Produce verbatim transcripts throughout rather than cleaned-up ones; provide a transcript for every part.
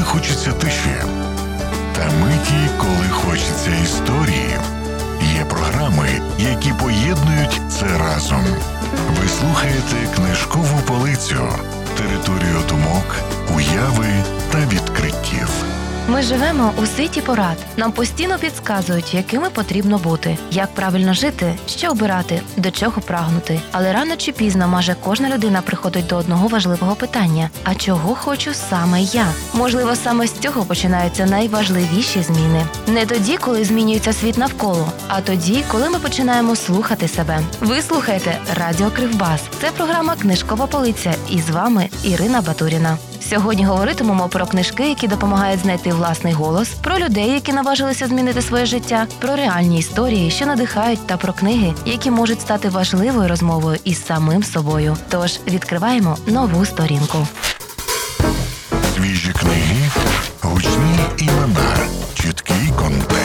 хочеться тиші, та миті, коли хочеться історії. Є програми, які поєднують це разом. Ви слухаєте «Книжкову полицю» – територію думок, уяви та відкриттів. Ми живемо у світі порад. Нам постійно підказують, якими потрібно бути, як правильно жити, що обирати, до чого прагнути. Але рано чи пізно майже кожна людина приходить до одного важливого питання – а чого хочу саме я? Можливо, саме з цього починаються найважливіші зміни. Не тоді, коли змінюється світ навколо, а тоді, коли ми починаємо слухати себе. Ви слухаєте Радіо Кривбас. Це програма «Книжкова полиця» і з вами Ірина Батуріна. Сьогодні говоритимемо про книжки, які допомагають знайти власний голос, про людей, які наважилися змінити своє життя, про реальні історії, що надихають, та про книги, які можуть стати важливою розмовою із самим собою. Тож відкриваємо нову сторінку. Свіжі книги, гучні імена, чіткий контекст.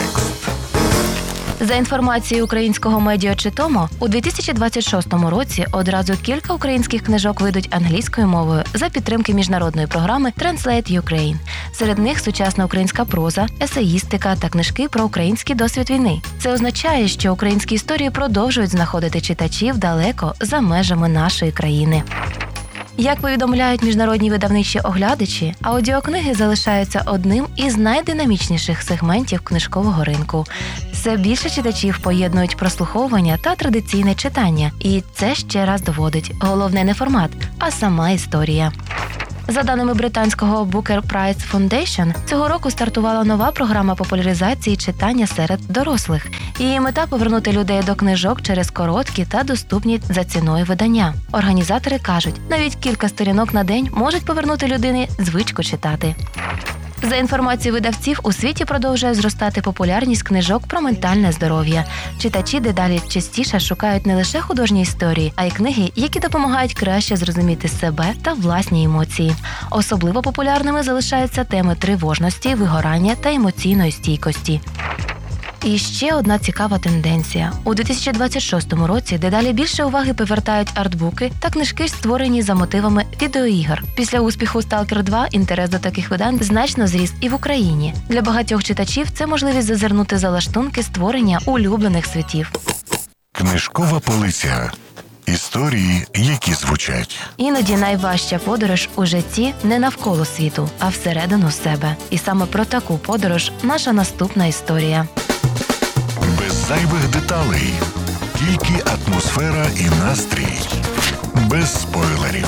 За інформацією українського медіа Читомо, у дві тисячі двадцять шостому році одразу кілька українських книжок вийдуть англійською мовою за підтримки міжнародної програми Translate Ukraine. Серед них сучасна українська проза, есеїстика та книжки про український досвід війни. Це означає, що українські історії продовжують знаходити читачів далеко за межами нашої країни. Як повідомляють міжнародні видавничі оглядачі, аудіокниги залишаються одним із найдинамічніших сегментів книжкового ринку. Все більше читачів поєднують прослуховування та традиційне читання. І це ще раз доводить – головне не формат, а сама історія. За даними британського Booker Prize Foundation, цього року стартувала нова програма популяризації читання серед дорослих. Її мета – повернути людей до книжок через короткі та доступні за ціною видання. Організатори кажуть, навіть кілька сторінок на день можуть повернути людині звичку читати. За інформацією видавців, у світі продовжує зростати популярність книжок про ментальне здоров'я. Читачі дедалі частіше шукають не лише художні історії, а й книги, які допомагають краще зрозуміти себе та власні емоції. Особливо популярними залишаються теми тривожності, вигорання та емоційної стійкості. І ще одна цікава тенденція. У дві тисячі двадцять шостому році дедалі більше уваги повертають артбуки та книжки, створені за мотивами відеоігр. Після успіху «Сталкер два» інтерес до таких видань значно зріс і в Україні. Для багатьох читачів це можливість зазирнути за лаштунки створення улюблених світів. Книжкова полиця. Історії, які звучать. Іноді найважча подорож у житті не навколо світу, а всередину себе. І саме про таку подорож наша наступна історія. Без зайвих деталей. Тільки атмосфера і настрій. Без спойлерів.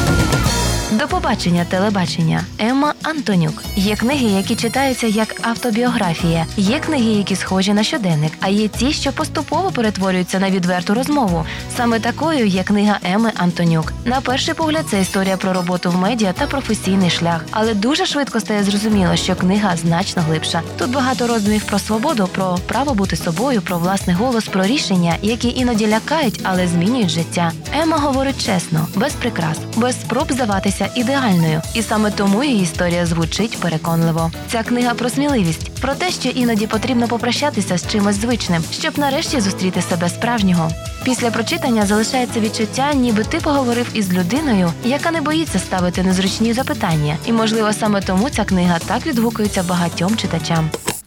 До побачення, телебачення. Емма Антонюк. Є книги, які читаються як автобіографія. Є книги, які схожі на щоденник. А є ті, що поступово перетворюються на відверту розмову. Саме такою є книга Емми Антонюк. На перший погляд, це історія про роботу в медіа та професійний шлях. Але дуже швидко стає зрозуміло, що книга значно глибша. Тут багато роздумів про свободу, про право бути собою, про власний голос, про рішення, які іноді лякають, але змінюють життя. Емма говорить чесно, без прикрас, без спроб здаватися ідеальною. І саме тому її історія звучить переконливо. Ця книга про сміливість, про те, що іноді потрібно попрощатися з чимось звичним, щоб нарешті зустріти себе справжнього. Після прочитання залишається відчуття, ніби ти поговорив із людиною, яка не боїться ставити незручні запитання. І, можливо, саме тому ця книга так відгукується багатьом читачам.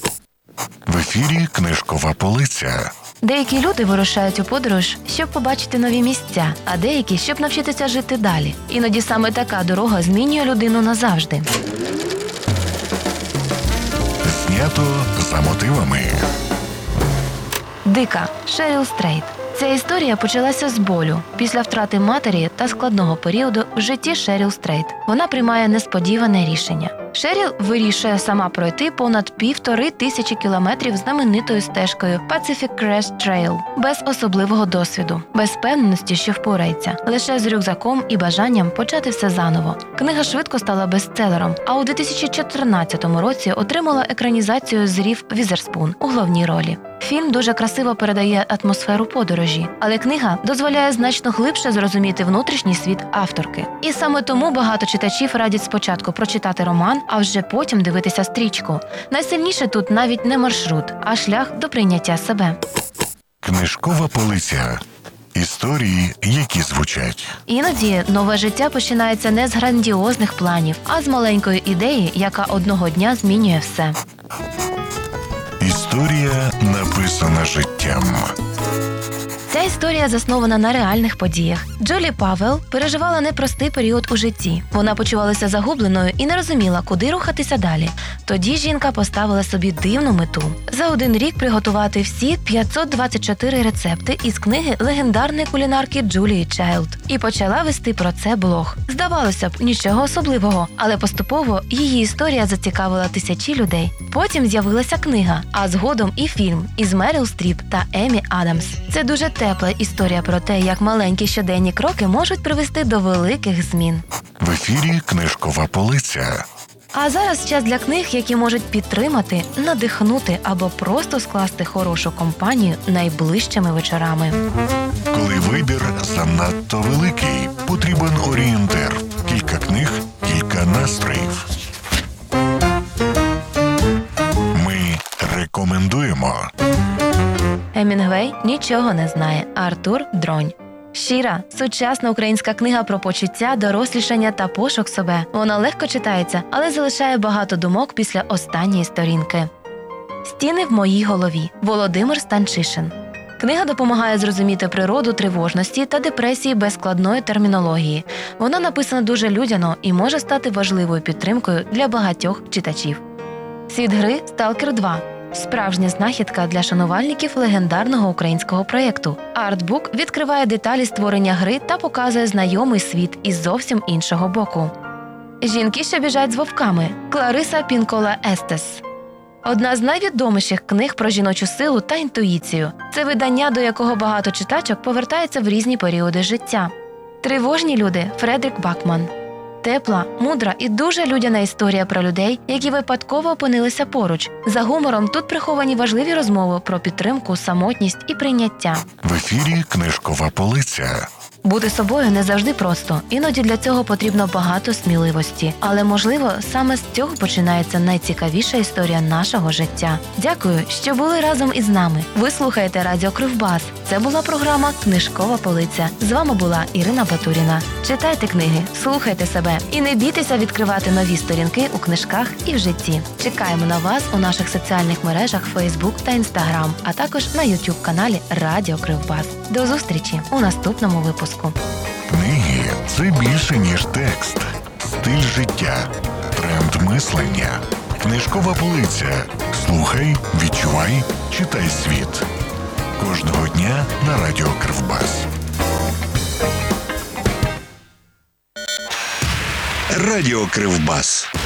В ефірі «Книжкова полиця». Деякі люди вирушають у подорож, щоб побачити нові місця, а деякі – щоб навчитися жити далі. Іноді саме така дорога змінює людину назавжди. Знято за мотивами. Дика. Шеріл Стрейт. Ця історія почалася з болю, після втрати матері та складного періоду в житті Шеріл Стрейт. Вона приймає несподіване рішення. Шеріл вирішує сама пройти понад півтори тисячі кілометрів знаменитою стежкою Pacific Crest Trail, без особливого досвіду, без впевненості, що впорається, лише з рюкзаком і бажанням почати все заново. Книга швидко стала бестселером, а у дві тисячі чотирнадцятому році отримала екранізацію з Рів Візерспун у головній ролі. Фільм дуже красиво передає атмосферу подорожі, але книга дозволяє значно глибше зрозуміти внутрішній світ авторки. І саме тому багато читачів радять спочатку прочитати роман, а вже потім дивитися стрічку. Найсильніше тут навіть не маршрут, а шлях до прийняття себе. Книжкова полиця. Історії, які звучать. Іноді нове життя починається не з грандіозних планів, а з маленької ідеї, яка одного дня змінює все. Історія, написана життям. Ця історія заснована на реальних подіях. Джолі Павел переживала непростий період у житті. Вона почувалася загубленою і не розуміла, куди рухатися далі. Тоді жінка поставила собі дивну мету – за один рік приготувати всі п'ятсот двадцять чотири рецепти із книги легендарної кулінарки Джулії Чайлд. І почала вести про це блог. Здавалося б, нічого особливого, але поступово її історія зацікавила тисячі людей. Потім з'явилася книга, а згодом і фільм із Меріл Стріп та Емі Адамс. Це дуже тепла історія про те, як маленькі щоденні кроки можуть привести до великих змін. В ефірі «Книжкова полиця». А зараз час для книг, які можуть підтримати, надихнути або просто скласти хорошу компанію найближчими вечорами. Коли вибір занадто великий, потрібен орієнтир. Кілька книг, кілька настроїв. Ми рекомендуємо. Емінгвей нічого не знає. Артур Дронь. Щира, сучасна українська книга про почуття, дорослішання та пошук себе. Вона легко читається, але залишає багато думок після останньої сторінки. Стіни в моїй голові. Володимир Станчишин. Книга допомагає зрозуміти природу тривожності та депресії без складної термінології. Вона написана дуже людяно і може стати важливою підтримкою для багатьох читачів. Світ гри «Сталкер два». Справжня знахідка для шанувальників легендарного українського проєкту. Артбук відкриває деталі створення гри та показує знайомий світ із зовсім іншого боку. Жінки, що біжать з вовками. Клариса Пінкола Естес. Одна з найвідоміших книг про жіночу силу та інтуїцію. Це видання, до якого багато читачок повертаються в різні періоди життя. Тривожні люди. Фредрік Бакман. Тепла, мудра і дуже людяна історія про людей, які випадково опинилися поруч. За гумором тут приховані важливі розмови про підтримку, самотність і прийняття. В ефірі «Книжкова полиця». Бути собою не завжди просто. Іноді для цього потрібно багато сміливості. Але, можливо, саме з цього починається найцікавіша історія нашого життя. Дякую, що були разом із нами. Ви слухаєте Радіо Кривбас. Це була програма «Книжкова полиця». З вами була Ірина Батуріна. Читайте книги, слухайте себе і не бійтеся відкривати нові сторінки у книжках і в житті. Чекаємо на вас у наших соціальних мережах Facebook та Instagram, а також на YouTube-каналі Радіо Кривбас. До зустрічі у наступному випуску. Книги – це більше, ніж текст. Стиль життя. Тренд мислення. Книжкова полиця. Слухай, відчувай, читай світ. Кожного дня на Радіо Кривбас. Радіо Кривбас.